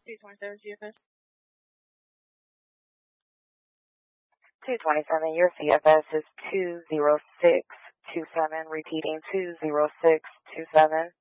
227 CFS. 227, your CFS is 20627, repeating 20627.